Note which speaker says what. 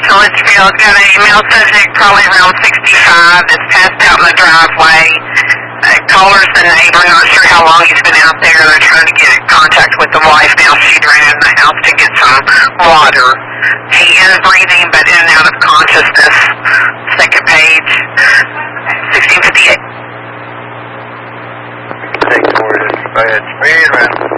Speaker 1: to Litchfield. Got a male subject, probably around 65, that's passed out in the driveway. Caller's the neighbor, not sure how long he's been out there. They're trying to get in contact with the wife now. She ran in the house to get some water. He is breathing, but in and out of consciousness. Second page, 1658.
Speaker 2: Take 4. Go ahead. Speed around.